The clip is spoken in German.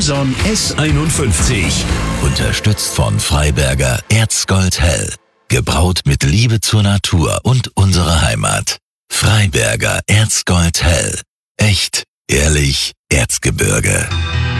Simson S51. Unterstützt von Freiberger Erzgold Hell. Gebraut mit Liebe zur Natur und unserer Heimat. Freiberger Erzgold Hell. Echt, ehrlich, Erzgebirge.